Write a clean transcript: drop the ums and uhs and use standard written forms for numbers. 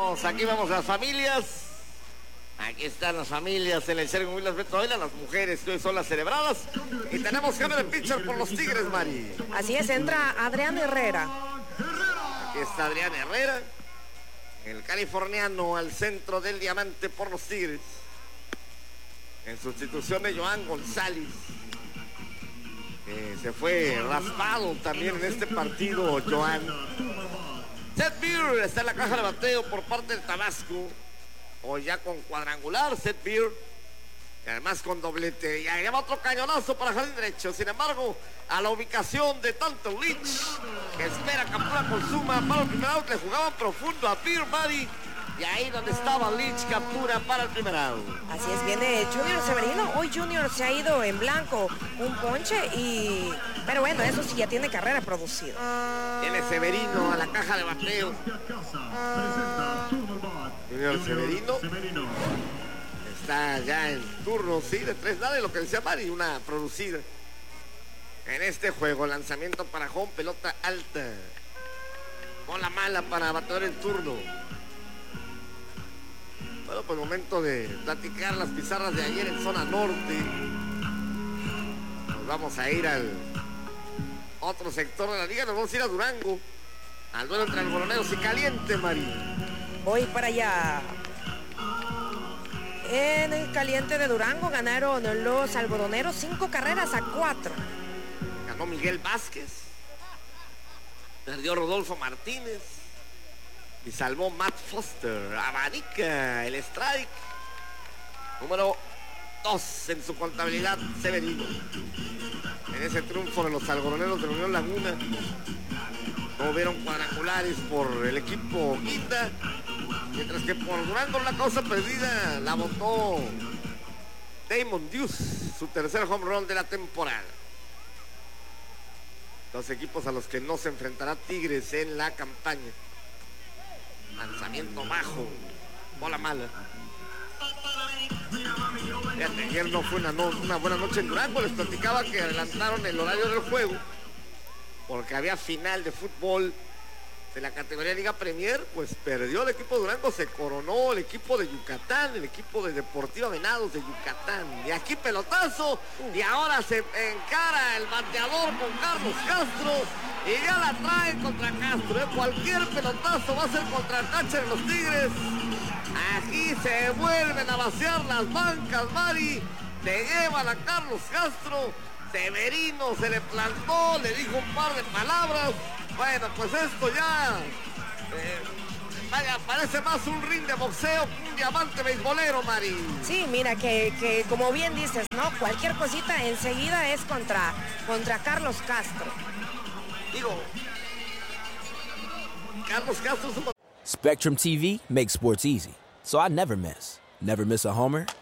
Aquí vamos las familias. Aquí están las familias en el Sergio Williams Beto Ávila, las mujeres que hoy son las celebradas. Y tenemos cambio de pitcher por los Tigres, Mari. Así es, entra Adrián Herrera. Aquí está Adrián Herrera, el californiano al centro del diamante por los Tigres. En sustitución de Joan González. Se fue raspado también en este partido, Joan. Seth Beer está en la caja de bateo por parte del Tabasco. Hoy ya con cuadrangular, Seth Beer. Y además con doblete. Y ahí lleva otro cañonazo para jardín derecho. Sin embargo, a la ubicación de tanto Lynch, que espera captura con suma para el primer out. Le jugaban profundo a Beer, Mari. Y ahí donde estaba Lynch, captura para el primer out. Así es, viene Junior Severino. Hoy Junior se ha ido en blanco, un ponche pero bueno, eso sí ya tiene carrera producida. Tiene Severino a la caja de bateo. Junior Severino está ya en turno, sí, de 3 nada, lo que decía Mari, una producida. En este juego, lanzamiento para home, pelota alta. Bola mala para batear en turno. Bueno, pues momento de platicar las pizarras de ayer en zona norte. Nos vamos a ir al otro sector de la liga, nos vamos a ir a Durango. Al duelo entre algodoneros y Caliente, Mari. Voy para allá. En el Caliente de Durango ganaron los algodoneros 5 carreras a 4. Ganó Miguel Vázquez. Perdió Rodolfo Martínez. Y salvó Matt Foster. Abanica el strike. Número 2 en su contabilidad, Severino. En ese triunfo de los algodoneros de la Unión Laguna. No hubieron cuadrangulares por el equipo Guinda. Mientras que por Durango la cosa perdida la botó Damon Deuce, su tercer home run de la temporada. Los equipos a los que no se enfrentará Tigres en la campaña. Lanzamiento bajo, bola mala. Fíjate, ayer no fue una buena noche en Durango. Les platicaba que adelantaron el horario del juego porque había final de fútbol de la categoría Liga Premier. Pues perdió el equipo de Durango, se coronó el equipo de Yucatán, el equipo de Deportiva Venados de Yucatán. Y aquí pelotazo, y ahora se encara el bateador con Carlos Castro, y ya la traen contra Castro. Cualquier pelotazo va a ser contra el catcher de los Tigres. Aquí se vuelven a vaciar las bancas, Mari. Se llevan a Carlos Castro. Severino se le plantó, le dijo un par de palabras. Bueno, pues esto ya vaya, parece más un ring de boxeo que un diamante beisbolero, Mari. Sí, mira, que como bien dices, ¿no? Cualquier cosita enseguida es contra Carlos Castro. Digo, Carlos Castro es un... Spectrum TV makes sports easy, so I never miss. Never miss a homer,